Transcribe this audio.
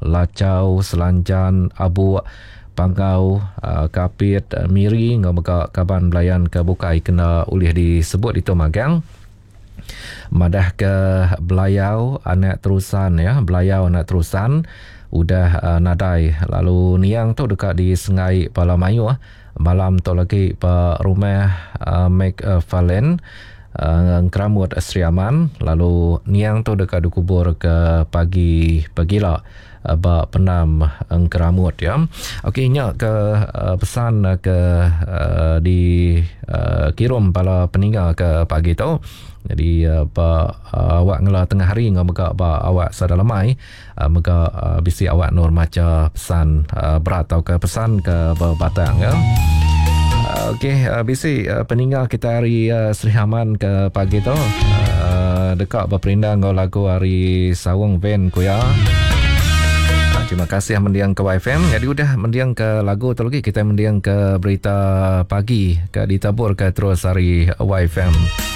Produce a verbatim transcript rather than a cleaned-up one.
Lacau, Selanjan, Abu, Pangau, uh, Kapit, uh, Miri, ngomong kaban belayan ke bukai kena ulih disebut itu magang. Madah ke Belayau anak terusan ya, Belayau anak terusan udah uh, nadai. Lalu niang tu dekat di Sengai Palamayu, malam tu lagi pa rumah uh, McFarlane uh, Keramut Sri Aman. Lalu niang tu dekat dikubur ke pagi pagila uh, ba penam uh, Keramut ya. Okey, nyak ke uh, pesan uh, ke uh, di uh, kirim pala peninggal ke pagi tu. Jadi uh, pa, uh, awak ngela tengah hari ngah mega ba awak sadalamai uh, mega uh, bisi awak nur maca pesan uh, berat atau ke pesan ke batang ya. Uh, Okey, uh, bisi uh, peninggal kita hari uh, Sri Aman ke pagi tu uh, dekat berperindah ngau lagu hari Sawung Ven kuya. Terima kasih mendiang ke Y F M. Jadi udah mendiang ke lagu tu lagi kita mendiang ke berita pagi ke ditabur ke terus hari Y F M.